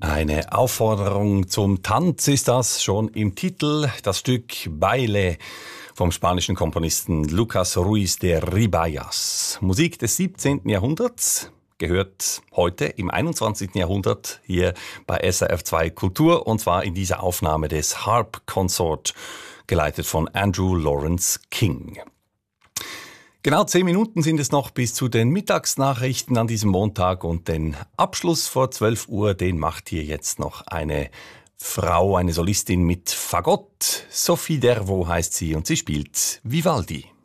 Eine Aufforderung zum Tanz ist das schon im Titel. Das Stück Baile vom spanischen Komponisten Lucas Ruiz de Ribayas. Musik des 17. Jahrhunderts, gehört heute im 21. Jahrhundert hier bei SRF2 Kultur, und zwar in dieser Aufnahme des Harp Consort, geleitet von Andrew Lawrence King. Genau 10 Minuten sind es noch bis zu den Mittagsnachrichten an diesem Montag, und den Abschluss vor 12 Uhr, den macht hier jetzt noch eine Frau, eine Solistin mit Fagott. Sophie Dervaux heißt sie und sie spielt Vivaldi.